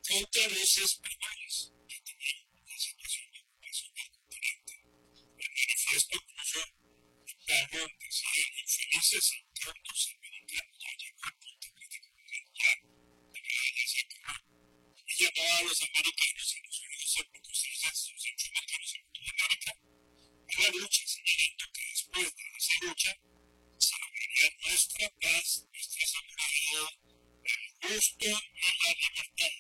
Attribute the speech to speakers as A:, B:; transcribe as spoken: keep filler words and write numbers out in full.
A: busca intereses primarios que tenían una situación de ocupación del continente. El manifiesto incluso Pablo decía infelices incautos americanos, ya llegó al punto crítico de ya, ya se acabó. Y llamaba a los americanos y los unidos porque ustedes han sido centroamericanos en toda América a la lucha, señalando que después de esa lucha se lograría nuestra paz, nuestra seguridad, el gusto y la libertad.